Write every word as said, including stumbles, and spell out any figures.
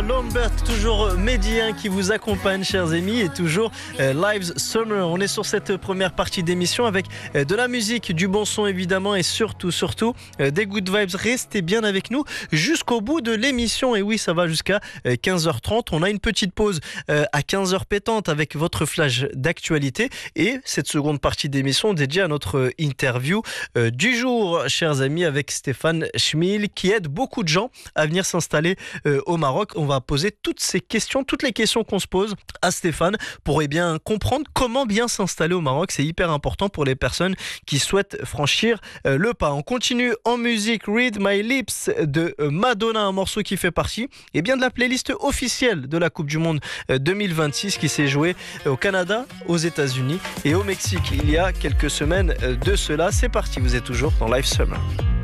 Lambert, toujours Médien qui vous accompagne, chers amis, et toujours euh, Live Summer. On est sur cette première partie d'émission avec euh, de la musique, du bon son évidemment, et surtout, surtout euh, des good vibes. Restez bien avec nous jusqu'au bout de l'émission. Et oui, ça va jusqu'à euh, quinze heures trente. On a une petite pause euh, à quinze heures pétante avec votre flash d'actualité et cette seconde partie d'émission dédiée à notre interview euh, du jour, chers amis, avec Stéphane Schmil qui aide beaucoup de gens à venir s'installer euh, au Maroc. On va poser toutes ces questions, toutes les questions qu'on se pose à Stéphane pour eh bien comprendre comment bien s'installer au Maroc. C'est hyper important pour les personnes qui souhaitent franchir euh, le pas. On continue en musique. Read My Lips de Madonna, un morceau qui fait partie eh bien de la playlist officielle de la Coupe du Monde deux mille vingt-six qui s'est jouée au Canada, aux États-Unis et au Mexique il y a quelques semaines de cela. C'est parti, vous êtes toujours dans Live Summer.